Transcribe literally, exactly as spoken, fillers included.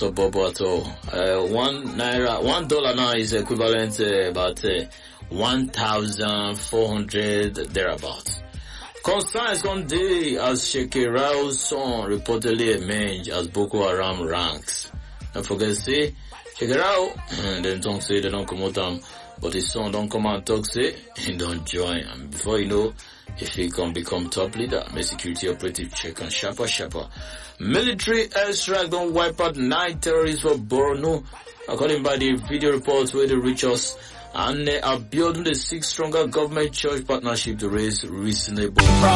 stop bubble at all. Uh, one naira, one dollar now is equivalent to about uh, one thousand four hundred thereabouts. Concerns one day as Shekirao's son reportedly emerged as Boko Haram ranks. Don't forget to say, Shekirao, and then don't say they don't come out them, but his son don't come out and talk, say, he don't join. And before you know, if he can become top leader, my security operative check and sharper, sharper. Military airstrike don't wipe out nine terrorists for Borno, according by the video reports where they reach us. And they are building the six stronger government church partnership to raise reasonable